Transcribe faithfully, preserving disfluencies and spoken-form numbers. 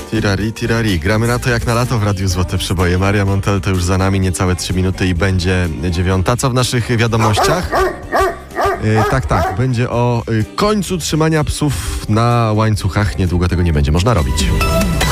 Tirari, tirari. Gramy na to jak na lato w Radiu Złote Przeboje. Maria Montel to już za nami, niecałe trzy minuty i będzie dziewiąta. Co w naszych wiadomościach? Yy, tak, tak. Będzie o yy, końcu trzymania psów na łańcuchach. Niedługo tego nie będzie można robić.